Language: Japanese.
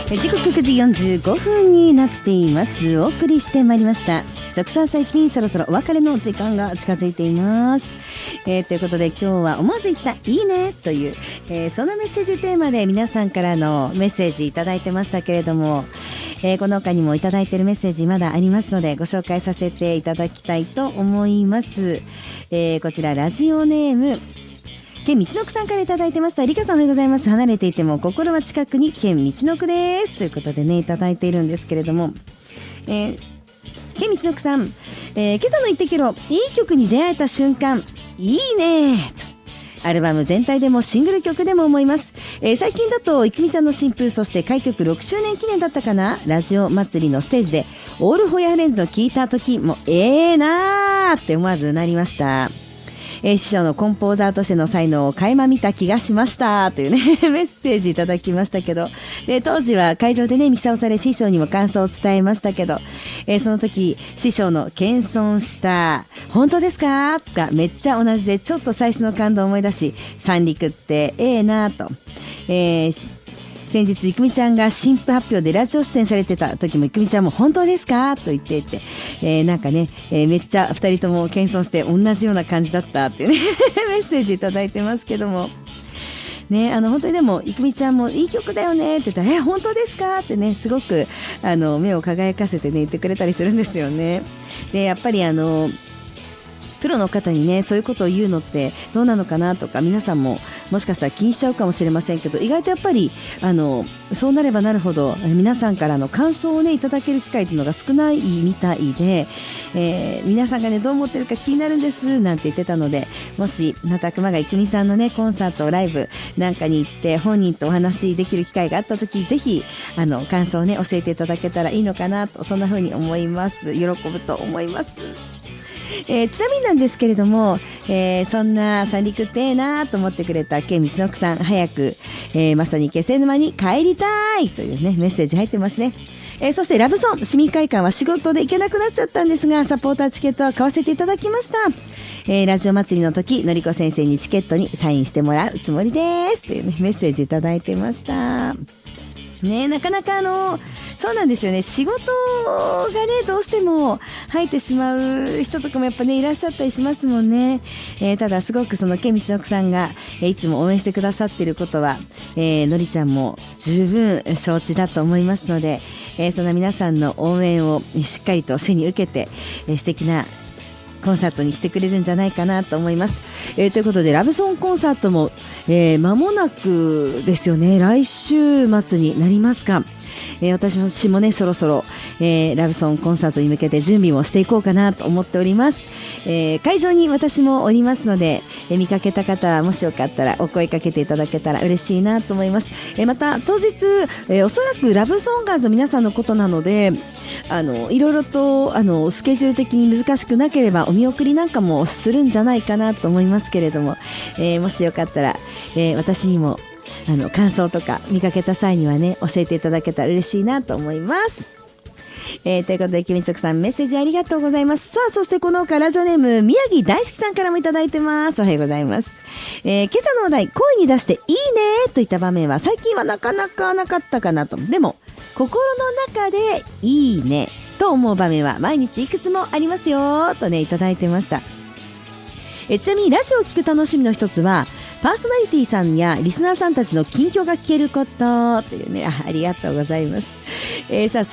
時刻9時45分になっています。お送りしてまいりました直三サイチ便、そろそろお別れの時間が近づいています。ということで今日は思わず言ったいいねという、そのメッセージテーマで皆さんからのメッセージいただいてましたけれども、この他にもいただいているメッセージまだありますのでご紹介させていただきたいと思います。こちらラジオネーム県道のくさんからいただいてました。リカさんおはようございます。離れていても心は近くに県道のくですということでねいただいているんですけれども、県道のくさん、今朝の言ってけろいい曲に出会えた瞬間いいねとアルバム全体でもシングル曲でも思います。最近だといくみちゃんの新風、そして開局6周年記念だったかな、ラジオ祭りのステージでオールホヤフレンズを聞いた時もなーって思わずうなりました。師匠のコンポーザーとしての才能を垣間見た気がしましたというねメッセージいただきましたけど、当時は会場でねミキサーをされ師匠にも感想を伝えましたけど、その時師匠の謙遜した本当ですかがめっちゃ同じでちょっと最初の感動を思い出し、三陸ってなと、先日いくみちゃんが新譜発表でラジオ出演されてた時もいくみちゃんも本当ですかと言っていて、なんかね、めっちゃ2人とも謙遜して同じような感じだったっていうねメッセージいただいてますけどもね、本当にでもいくみちゃんもいい曲だよねって言ったら本当ですかってねすごく目を輝かせてね言ってくれたりするんですよね。でやっぱりプロの方にねそういうことを言うのってどうなのかなとか皆さんももしかしたら気にしちゃうかもしれませんけど、意外とやっぱりそうなればなるほど皆さんからの感想をねいただける機会というのが少ないみたいで、皆さんがねどう思ってるか気になるんですなんて言ってたので、もしまた熊谷郁美さんのねコンサートライブなんかに行って本人とお話できる機会があった時ぜひ感想をね教えていただけたらいいのかなと、そんな風に思います。喜ぶと思います。ちなみになんですけれども、そんな三陸ってなと思ってくれた県道のくさん早く、まさに気仙沼に帰りたいというねメッセージ入ってますね。そしてラブソン市民会館は仕事で行けなくなっちゃったんですがサポーターチケットは買わせていただきました。ラジオ祭りの時のりこ先生にチケットにサインしてもらうつもりですという、ね、メッセージいただいてましたね。なかなかそうなんですよね、仕事がねどうしても入ってしまう人とかもやっぱねいらっしゃったりしますもんね。ただすごくその県道のくさんが、いつも応援してくださっていることは、のりちゃんも十分承知だと思いますので、その皆さんの応援をしっかりと背に受けて、素敵なコンサートにしてくれるんじゃないかなと思います。ということでラブソンコンサートも、間もなくですよね、来週末になりますか。私もねそろそろ、ラブソンコンサートに向けて準備もしていこうかなと思っております。会場に私もおりますので、見かけた方はもしよかったらお声かけていただけたら嬉しいなと思います。また当日、おそらくラブソンガーズの皆さんのことなのでいろいろとスケジュール的に難しくなければお見送りなんかもするんじゃないかなと思いますけれども、もしよかったら、私にも感想とか見かけた際にはね教えていただけたら嬉しいなと思います。ということできみつくさんメッセージありがとうございます。さあそしてこの他ラジオネーム宮城大好きさんからもいただいてます。おはようございます。今朝のお題声に出していいねといった場面は最近はなかなかなかったかなと。でも心の中でいいねと思う場面は毎日いくつもありますよとねいただいてました。ちなみにラジオを聞く楽しみの一つはパーソナリティさんやリスナーさんたちの近況が聞けることというね、ありがとうございます。さあ